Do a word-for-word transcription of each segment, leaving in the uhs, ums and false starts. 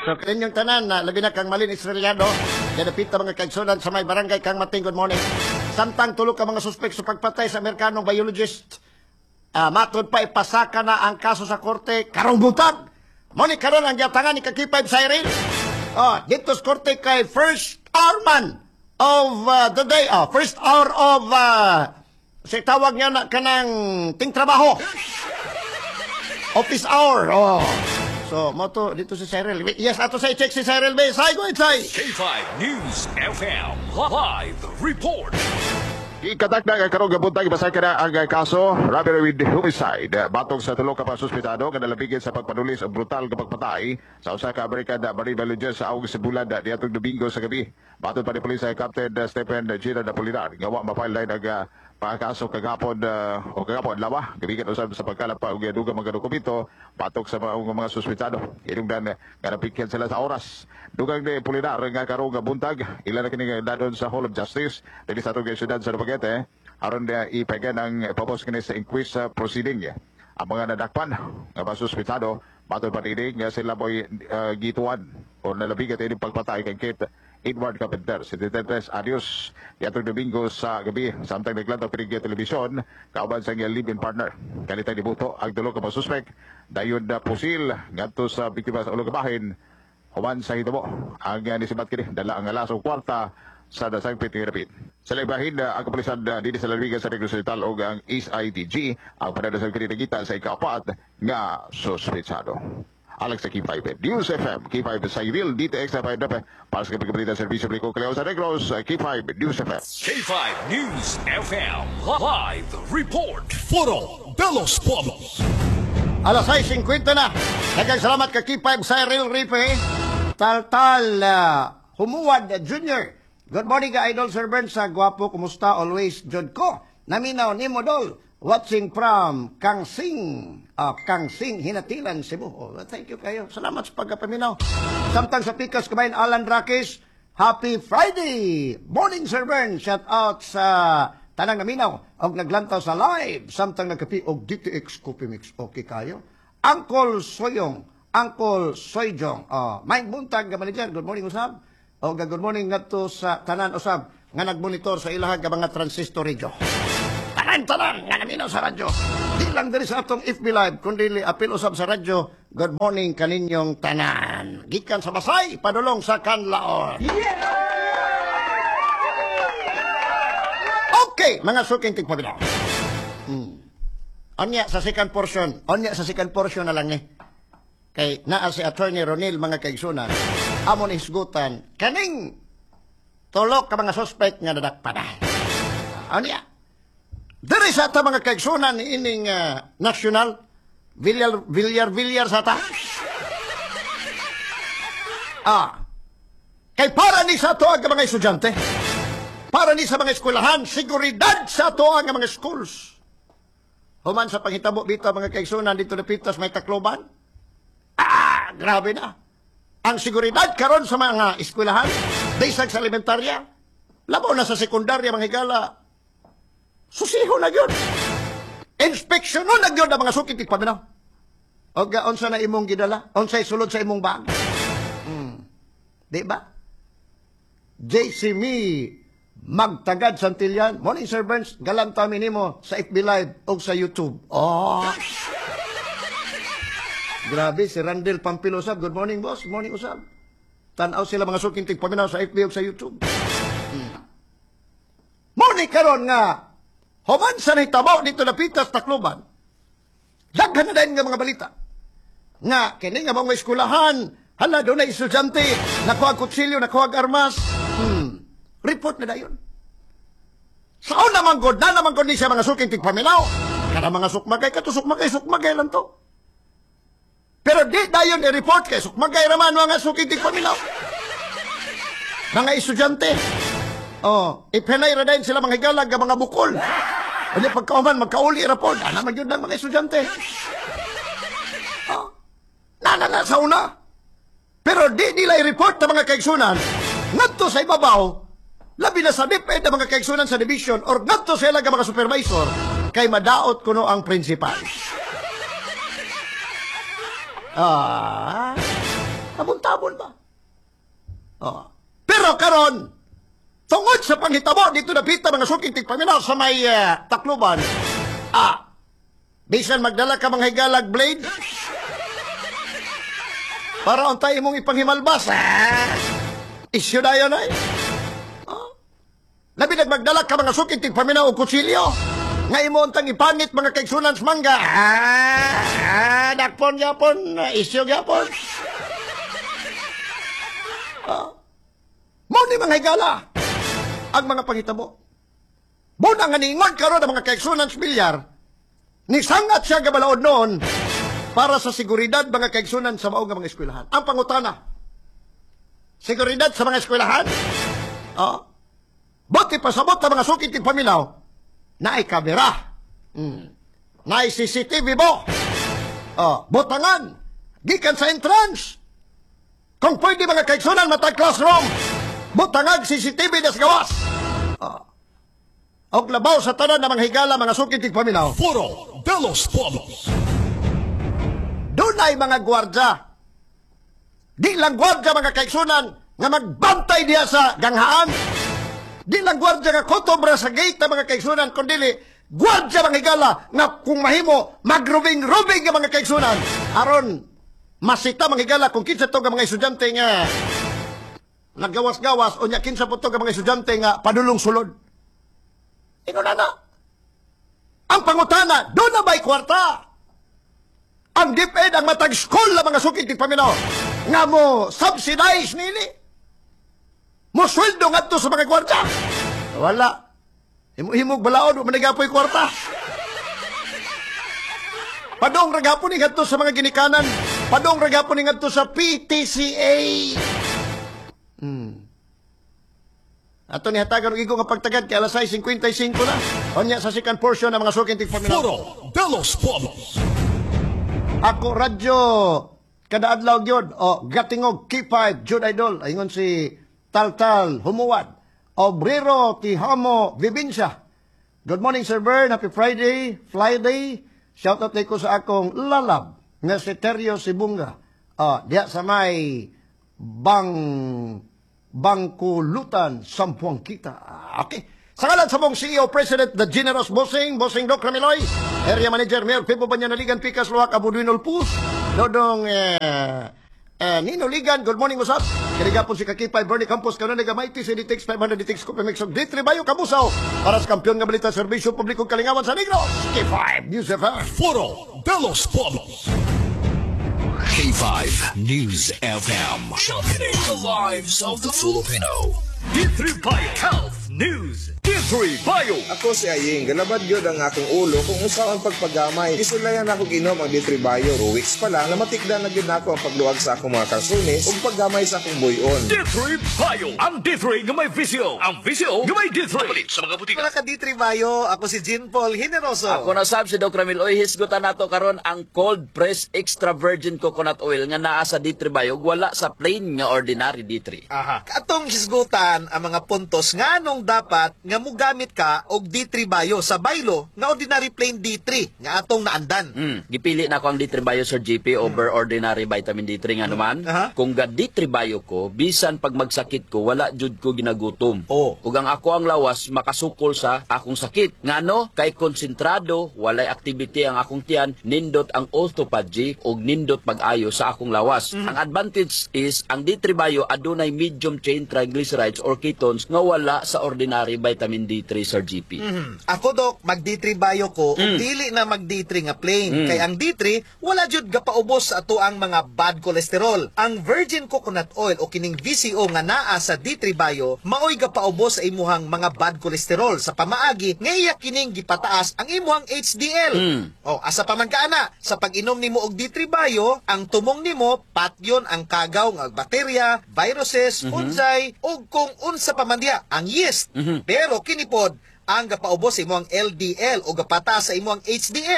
So, kaninyong tanan, na labi na kang Malin Israeliano, ganapita mga kaigsunan sa may barangay kang Mating, good morning. Samtang tulog ka mga suspek sa pagpatay sa Amerikanong biologist, uh, matod pa ipasaka na ang kaso sa korte, karong butag. Moni karon ang yatangan ni Kakipay Cyril. Oh, dito sa korte kay first hour man of uh, the day, oh, first hour of, uh, si tawag niya na kanang ting trabaho. Office hour, oh. So, mo to, dito si Cyril. Yes, ato sa i-check si Cyril Bay. Say, go inside. K five News F M Live Report. Ikatakda nga karong gabuntag basay ka na ang kaso robbery with homicide. Batong sa tulo ka pasuspitado nga nalabigin sa pagpanulis ang brutal nga pagpatay sa usa ka American marine biologist sa awong Cebulan diatong Domingo sa gabi. Baton pa ni pulis ay Captain Stephen Gina Napolinar nga wa ma-file line ang uh, pagkaso kagapon uh, o kagapon lawa gabigan usab sa pagkalap pa og dugang mga dokumento batok sa mga, mga suspitado. Inungdan nga napikyan sila sa oras. Dugang ni Polinar nga karong gabuntag ila na kini dadon sa Hall of Justice dili sa atong syudad sa Dumaguete aron na ipagan ang papos kini sa inquest uh, proceeding. Ang mga nadakpan nga masuspitado baton pa ni nga sila boy uh, gituan o nalabigat ini pagpatay kay Kate Edward Carpenter, seventy-three adios, yatong Domingo sa gabi, samtang naglantaw pinigyan telebisyon, kauban sa iyang live-in partner. Kalitay dibuto, ang tulo ka mga suspek, dayon na pusil, ngadto sa biktima sa ulong kabahin, human sa hitabo. Ang uh, nisibat kini, dala ang alasong kwarta sa dasang pitirapit. Sa lagbahin, uh, ang kapulisan uh, dito sa lalawigan sa Negros Oriental o ang S I D G, ang panadasang kinitagita sa ikaapat nga suspetsado. Alex sa K five News F M, K five sa Cyril, dito extra five na para sa kapagpalitan sa servisyo Blico Caleo sa Negros, K five News F M. K five News F M Live Report. Foro de los Pueblos. Alas sais fifty na. Daghang salamat kay K five Cyril Ripe. Tal-tal uh, Humuwad Junior. Good morning ka idol servant sa gwapo, kumusta always jud ko. Naminaw ni Modol. Watching from Kangsing, uh, Kangsing, Hinatilan, Cebu. Oh, thank you kayo. Salamat sa pagkapaminaw. Samtang sa Pikas, kabayan Alan Rakis, Happy Friday! Morning, Sir Bern. Shout out sa Tanang Naminaw. Og naglantaw sa live. Samtang nagkapi og D T X Coffee Mix. Okay kayo. Uncle Soyong, Uncle Soyjong. Uh, Mike Buntag, manager. Good morning, Usab. O good morning nga to sa Tanan Usab nga nagmonitor sa ilahag ka mga transistor radio. Tanan-tanan nga naminaw sa radyo. Di lang diri sa atong F B Live, kundi apil usab sa radyo. Good morning kaninyong tanan. Gikan sa Basay, padulong sa Kanlaon. Yeah! Okay, mga suking tigpabila. Hmm. Onya sa second portion, onya sa second portion na lang eh. Kay naa si Attorney Ronil mga kaigsunan. Amon isgutan, kaning tulok ka mga suspect nga nadakpanan. Onya. Dari sa ta mga kaigsunan ni ining uh, national Villar Villar Villar sa ta. Ah. Kay para ni sa to ang mga estudyante. Para ni sa mga eskwelahan, seguridad sa to ang mga schools. Human sa panghitabo bita mga kaigsunan dito na Pitas may Tacloban. Ah, grabe na. Ang seguridad karon sa mga eskwelahan, bisag sa elementarya, labaw na sa sekundarya mga higala. Susiho na yun. Inspeksyon na yun ang mga sukit ipabinaw. O ga, onsa na imong gidala? Onsa sulod sa imong bag? Hmm. Di ba? J C Me Magtagad Santillan. Morning, Sir Burns. Galanta minimo sa F B Live o sa YouTube. Oh. Grabe, si Randel Pampilo Usab. Good morning, boss. Good morning, Usab. Tanaw sila mga sukit ipabinaw sa F B o sa YouTube. Hmm. Morning karon nga. Human sa nahitabo dito na Pitas, Tacloban. Daghan na dahil nga mga balita. Nga, kini nga mga eskulahan, hala doon na estudyante, nakuha kutsilyo, nakuha armas. Hmm, report na dayon. Saan naman god, na naman god ni siya mga suking tigpaminaw. Kada mga sukmagay, kato sukmagay, sukmagay lang to. Pero di dayon i-report kay sukmagay raman mga suking tigpaminaw. Mga estudyante. Oh, ipenay ra din sila mga higalag nga mga bukol. Ano pagkauman magkauli rapod, ana man yun ng mga estudyante. Oh, nana sa una. Pero di nila i-report na mga kaigsunan ngadto sa ibabaw, labi na sa DepEd na mga kaigsunan sa division or ngadto sa ilang mga supervisor kay madaot kuno ang principal. Ah, Tabon-tabon ba? Oh. Pero karon, tungod sa panghitabo dito napita mga suking tigpaminaw sa may uh, Tacloban, ah, bisan magdala ka mga higalag blade, para untay mong ipanghimalbas, ah, isyo na yun ay. Oh. Labi nagmagdala ka mga suking tigpaminaw o kutsilyo, nga imo untang ipanit mga kaigsunan sa mangga, ah, ah, dakpon yapon, isyo yapon. Ah. Mao ni mga higala ang mga panghitabo. Muna nga niingon karon ang mga kaigsunan sa bilyar, nisangat siya gabalaod noon para sa seguridad mga kaigsunan sa maong nga mga eskwelahan. Ang pangutana, seguridad sa mga eskwelahan? Oh. Buti pasabot na mga sukit ng paminaw na ay kamera. Hmm. Na ay C C T V mo. Oh. Butangan. Gikan sa entrance. Kung pwede mga kaigsunan matag classroom, butangag C C T V nas gawas. Oh. Og labaw sa tanan ng mga higala, mga sukit ng paminaw. Foro de los Pueblos. Doon ay mga gwardya. Di lang gwardya mga kaigsunan nga magbantay diya sa ganghaan. Di lang gwardya nga kotobra sa gate ng mga kaigsunan, kundi gwardya mga higala nga kung mahimo magrubing-rubing ng mga kaigsunan. Aron masita mga higala kung kinsa to nga mga estudyante nga naggawas-gawas o nya kinsa po to nga mga estudyante nga padulong sulod. Ino na na. Ang pangutana, doon na ba'y kwarta? Ang DepEd ang matag school na mga sukit ng paminaw nga mo subsidize nini. Mo sweldo nga to sa mga kwarta. Wala. Himog balaod, manigapoy kwarta. Padong ragapon ni ngadto sa mga ginikanan. Padong ragapon ni ngadto sa P T C A. Hmm. Ato ni hatagan og igo nga pagtagad kay alas sais fifty-five na. Onya sa second portion ng mga suking tigpaminaw. Foro de los Pueblos. Ako radyo kada adlaw gyud o gatingog K five Jud Idol ingon si Taltal Humuwad. Obrero Tihamo Vibinsya. Good morning Sir Bern, happy Friday, Friday. Shout out ko sa akong lalab nga si Teryo Sibunga. Ah, diya sa may bang bangkulutan sampuang kita. Ah, okay. Sa ngalan sa mong C E O President the Generous Bossing, Bossing Doc Ramiloy, Area Manager Mayor Pipo Banyanaligan Picas Luwak Abuduin Ulpus, Dodong eh, eh, Nino Ligan, good morning usap. Kiligapon si Kakipay Bernie Campos kanon nagamayti si D T X five hundred D T X Cope Mix of D three Bayo Kabusaw para sa kampiyon nga balita serbisyo publikong kalingawan sa Negros. K five News F M. Foro de los Pueblos. K five News F M. Championing the lives of the Filipino. D three Bio Health News. D three Bio. Ako si Aying, galabad yun ang akong ulo kung usaw ang pagpagamay. Isulayan ako ginom ang D three Bio, ruwiks pa lang na matikdan na yun ako ang pagluwag sa akong mga kalsunis ug paggamay sa akong buyon. D three Bio. Ang D three nga may visyo. Ang visyo nga may D three. Kapalit sa mga butika. Mga ka-D three Bayo, ako si Jean Paul Generoso. Ako na sab si Doc Ramil Oy, hisgutan nato karon ang cold press extra virgin coconut oil nga naa sa D three Bio wala sa plain nga ordinary D three. Aha. Katong hisgutan ang mga puntos nga nung dapat nga mugamit ka og D three Bayo sa baylo nga ordinary plain D three nga atong naandan. Hmm, gipili na ko ang D three Bio Sir G P over ordinary vitamin D three nga naman. Aha. Kung ga D three Bio ko, bisan pag magsakit ko wala jud ko ginagutom. Oh. Ug ang ako ang lawas makasukol sa akong sakit. Ngano kay konsentrado, walay activity ang akong tiyan, nindot ang autophagy ug nindot pag-ayo sa akong lawas. Ang advantage is ang D three Bio adunay medium chain triglycerides or ketones nga wala sa ordinary vitamin D three Sir G P. Mhm. Ako dok, mag D three Bayo ko, ug dili na mag D three nga plain. Kay ang D three wala jud gapaubos sa ato ang mga bad cholesterol. Ang virgin coconut oil o kining V C O nga naa sa D three Bayo maoy gapaubos sa imuhang mga bad cholesterol sa pamaagi nga iya kining gipataas ang imuhang H D L. O asa pa man kaana sa pag-inom nimo og D three Bayo, ang tumong nimo patyon ang kagaw nga bakterya, viruses, fungi ug kung unsa pa man diha ang yeast. Pero kini pod ang gapaubos sa imong L D L o gapataas sa imong H D L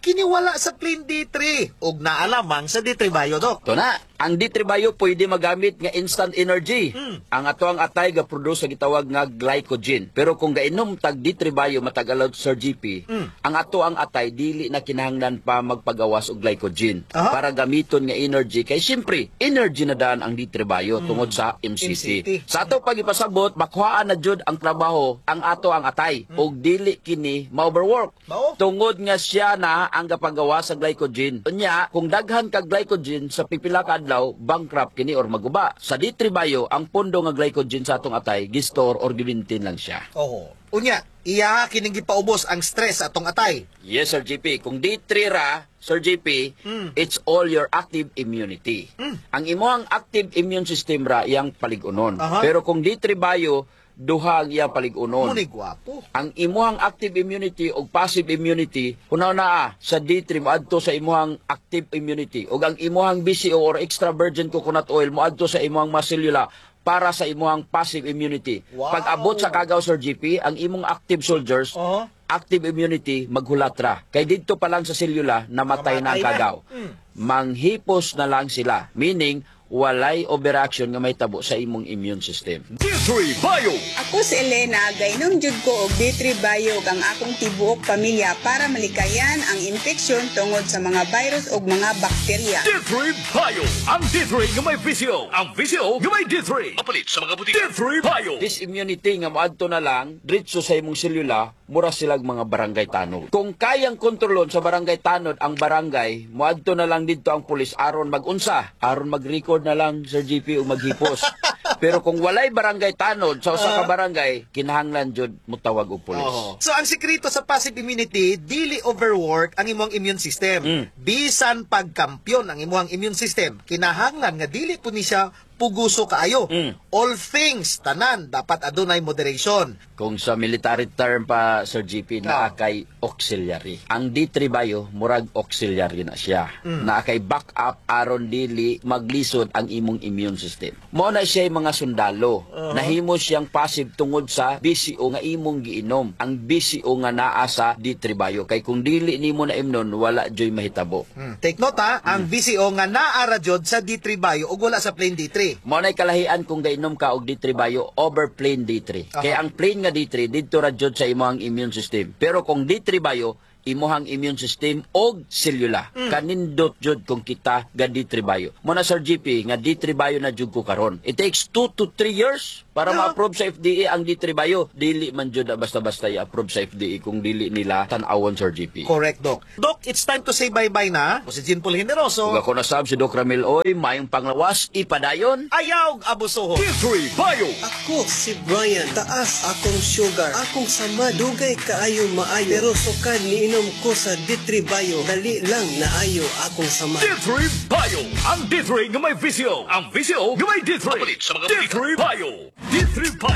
kini wala sa plain D three ug naalamang sa D three Bio, Dok. Ito na, ang D three Bio pwede magamit nga instant energy. Ang ato ang atay ga produce sa gitawag nga glycogen. Pero kung gainom tag D three Bio matag-alod Sir G P, ang ato ang atay dili na kinahanglan pa magpagawas og glycogen Aha. para gamiton nga energy kay siyempre energy na daan ang D three Bio tungod sa M C T. M C T. Sa ato pagipasabot, makuhaan na jud ang trabaho ang ato ang atay ug dili kini ma-overwork. Mao? Tungod nga siya na ang gapagawa sa glycogen. Unya, kung daghan kag glycogen sa pipila ka adlaw, bankrupt kini or maguba. Sa D three Bio, ang pondo nga glycogen sa atong atay gistor or gimintin lang siya. Oo. Unya, iya kining gipaubos ang stress sa atong atay. Yes, Sir G P. Kung D three ra, Sir G P, it's all your active immunity. Ang imuhang active immune system ra iyang paligunon. Aha. Pero kung D three Bio, duha ang iyang paligunon. Muni gwapo. Ang imuhang active immunity o passive immunity, kunaw na sa D three moadto sa imuhang active immunity ug ang imuhang B C O or extra virgin coconut oil moadto sa imuhang macellula para sa imuhang passive immunity. Wow. Pag abot sa kagaw, Sir G P, ang imong active soldiers, Oo. active immunity maghulatra. Kay dito pa lang sa selula namatay na ang Namatay na. kagaw. Manghipos na lang sila, meaning walay overreaction nga may tabo sa imong immune system. D three Bio. Ako si Elena, gainom jud ko og D three Bio ang akong tibuok pamilya para malikayan ang infeksyon tungod sa mga virus ug mga bakterya. D three Bio. Ang D three nga may V C O. Ang V C O nga may D three. Mapalit sa mga butika. D three Bio. This immunity nga moadto na lang diretso sa imong selula, mura silag mga barangay tanod. Kung kayang kontrolon sa barangay tanod ang barangay, moadto na lang didto ang pulis aron magunsa, aron mag-record na lang Sir G P o maghipos. Pero kung walay barangay tanod sa usa ka barangay, kinahanglan jud mutawag og pulis. So ang sekreto sa passive immunity, dili overwork ang imong immune system. Bisan pagkampyon ang imong immune system, kinahanglan nga dili po ni siya puguso kaayo. All things tanan dapat adunay moderation. Kung sa military term pa, Sir G P, naa kay auxiliary. Ang D three Bio, murag auxiliary na siya. Naa kay backup aron dili maglisod ang imong immune system. Mao na siya mga sundalo. Nahimo siyang passive tungod sa B C O nga imong giinom. Ang B C O nga naa sa D three Bio. Kay kung dili nimo na imnon, wala joy mahitabo. Take note ha, ang V C O nga naara jud sa D three Bio ug wala sa plain D three. Mao nay kalahian kung gainom ka og D three Bio over plain D three. Kaya ang plain nga D three didto ra jud sa imong immune system. Pero kung D three Bio imuhang immune system og selula. Kanindot jud kung kita ga D three Bio. Mo na Sir G P nga D three Bio na jud ko karon. It takes two to three years para Yeah. ma-approve sa F D A ang D three Bio. Dili man jud na basta-basta i-approve sa F D A kung dili nila tan-awon Sir G P. Correct, Doc. Doc, it's time to say bye-bye na. O si Jean Paul Generoso. Ug ako na sab si Doc Ramil Oy, mayong panglawas ipadayon. Ayaw abusoho. D three Bio. Ako si Brian, taas akong sugar, akong sama, dugay kaayo maayo, pero sukad niinom ko sa D three Bio, dali lang naayo akong sama. D three Bio. Ang D three nga may V C O. Ang V C O nga may D three. Mapalit sa mga D three Bio. D three Bio.